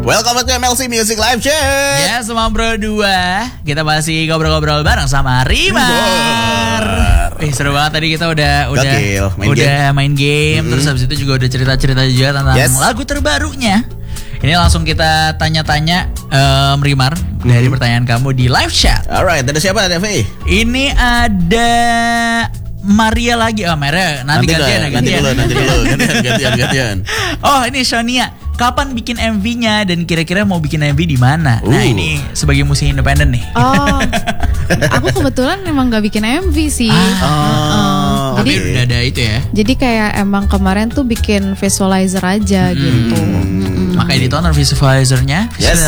Welcome back to MLC Music Live Chat. Ya, semua bro 2. Kita masih ngobrol-ngobrol bareng sama Rimar. Seru banget tadi kita udah main game. Terus habis itu juga udah cerita-cerita juga tentang lagu terbarunya. Ini langsung kita tanya-tanya Rimar dari pertanyaan kamu di live chat. Alright, ada siapa Devi? Ini ada Maria lagi. Oh, Maria nanti gantian. Oh, ini Sonia. Kapan bikin MV-nya dan kira-kira mau bikin MV di mana? Nah, ini sebagai musisi independen nih. Oh. Aku kebetulan emang gak bikin MV sih. Jadi udah ada itu ya. Jadi kayak emang kemarin tuh bikin visualizer aja gitu. Makanya ditonton visualizernya.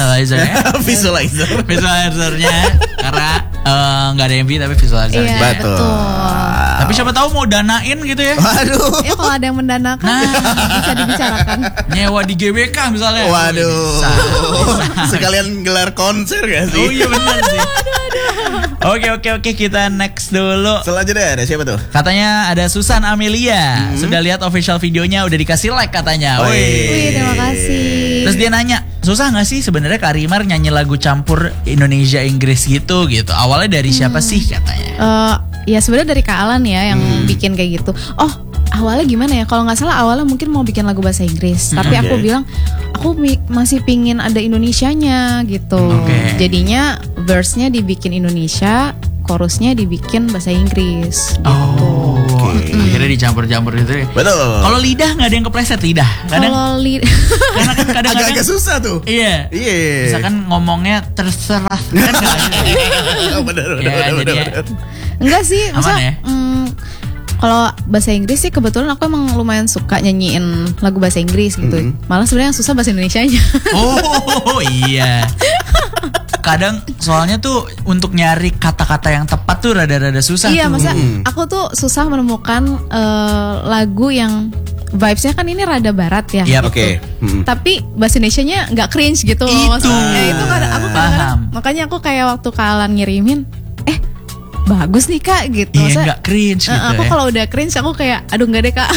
Visualizernya karena nggak ada MV tapi visualizernya. Iya, betul. Tapi siapa tahu mau danain gitu ya. Waduh. Ya kalau ada yang mendanakan bisa dibicarakan. Nyewa di GBK misalnya. Waduh. Bisa. Sekalian gelar konser gak sih? Oh iya benar sih. Oke, kita next dulu. Selanjutnya ada siapa tuh? Katanya ada Susan Amelia. Sudah lihat official videonya, udah dikasih like katanya. Wih, terima kasih. Terus dia nanya, susah gak sih sebenarnya Kak Rimar nyanyi lagu campur Indonesia Inggris gitu? Awalnya dari siapa sih katanya? Ya sebenarnya dari Kak Alan ya yang bikin kayak gitu. Oh, awalnya gimana ya? Kalau nggak salah awalnya mungkin mau bikin lagu bahasa Inggris, tapi aku bilang aku masih pingin ada Indonesianya gitu. Jadinya verse-nya dibikin Indonesia, chorusnya dibikin bahasa Inggris. Gitu. Akhirnya dicampur-campur gitu ya. Betul. Kalau lidah nggak ada yang kepleset lidah. Kalau karena kan kadang-kadang agak susah tuh. Iya. Misalkan ngomongnya terserah kan benar. Enggak sih, maksudnya kalau bahasa Inggris sih kebetulan aku emang lumayan suka nyanyiin lagu bahasa Inggris gitu. Malah sebenarnya yang susah bahasa Indonesianya. Oh iya. Kadang soalnya tuh untuk nyari kata-kata yang tepat tuh rada-rada susah. Iya, tuh. masa aku tuh susah menemukan lagu yang vibes-nya kan ini rada barat ya. Iya, gitu. Tapi bahasa Indonesianya nggak cringe gitu loh. Itu kadang aku kadang-kadang, makanya aku kayak waktu Kak Alan ngirimin, bagus nih Kak gitu. Iya, nggak cringe gitu. Aku kalau udah cringe aku kayak aduh nggak deh Kak.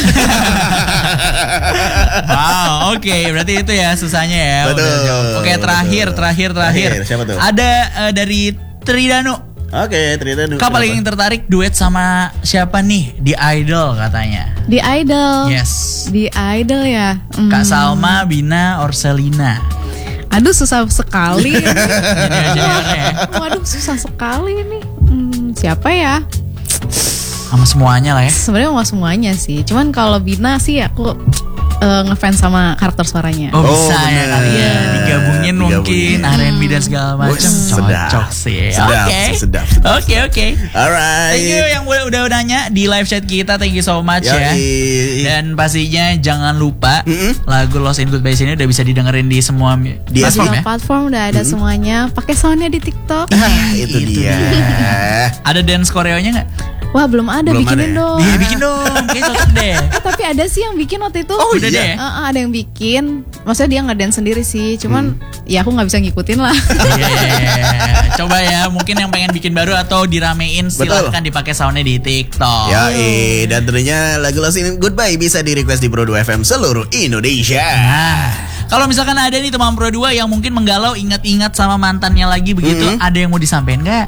Wow, oke, berarti itu ya susahnya ya. Betul. Oke, terakhir. Siapa tuh? Ada dari Tridanu. Oke, Tridanu. Kak paling tertarik duet sama siapa nih di Idol katanya? Di Idol. Yes. Di Idol ya. Kak Salma, Bina, Orselina. Aduh susah sekali. Waduh, susah sekali nih. Siapa ya? Sama semuanya lah ya. Sebenarnya sama semuanya sih. Cuman kalau Bina sih aku ngefans sama karakter suaranya. Oh bisa ya kali ya. Digabungin mungkin R&B dan segala macam. Cocok sih. Sedap. Oke. Alright. Thank you yang udah nanya di live chat kita. Thank you so much ya. Dan pastinya jangan lupa lagu Lost in Goodbye ini udah bisa didengerin di semua platform ya. Platform udah ada semuanya. Pakai soundnya di TikTok. Itu dia. Ada dance koreonya nggak? Wah belum ada, bikinin dong. Iya bikin dong, kayak cocok deh. Tapi ada sih yang bikin waktu itu. Oh udah deh. Ada yang bikin. Maksudnya dia nggak dance sendiri sih. Cuman ya aku nggak bisa ngikutin lah. Coba ya, mungkin yang pengen bikin baru atau diramein silahkan dipakai soundnya di TikTok. Dan tentunya lagu Lost in Goodbye bisa di request di Pro 2 FM seluruh Indonesia. Nah, kalau misalkan ada nih teman Pro 2 yang mungkin menggalau ingat-ingat sama mantannya lagi begitu, ada yang mau disampaikan nggak?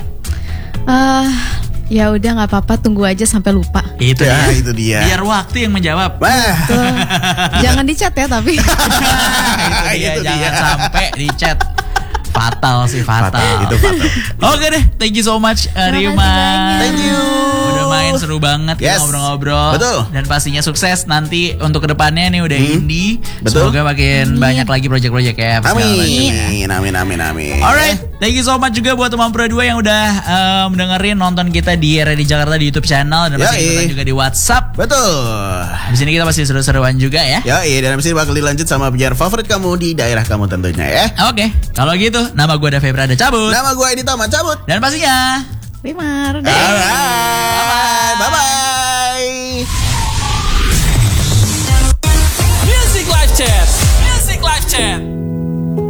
Ya udah nggak apa-apa, tunggu aja sampai lupa. Itu dia. Biar waktu yang menjawab. Jangan di chat ya tapi. Itu dia, jangan sampai di chat. Fatal. Itu fatal. Oke deh, thank you so much Rima. Thank you. Udah main seru banget kita ngobrol-ngobrol. Betul. Dan pastinya sukses nanti untuk kedepannya nih udah indie. Betul. Semoga makin banyak lagi project-project ya. Amin. Alright, thank you so much juga buat teman Pro 2 yang udah mendengerin nonton kita di Radio Jakarta di YouTube channel dan masih ikutan juga di WhatsApp. Betul. Di sini kita masih seru-seruan juga ya. Dan abis ini bakal dilanjut sama penyiar favorit kamu di daerah kamu tentunya ya. Oke, kalau gitu nama gue Dave Prada cabut. Nama gue Edi Tama cabut. Dan pastinya Rimar. Alright. Bye-bye. Music Live Chat.